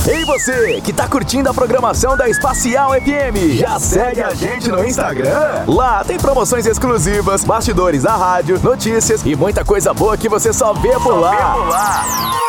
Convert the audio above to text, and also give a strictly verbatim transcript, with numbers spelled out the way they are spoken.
Ei você, que tá curtindo a programação da Espacial F M, já segue a gente no Instagram? Lá tem promoções exclusivas, bastidores da rádio, notícias e muita coisa boa que você só vê por lá.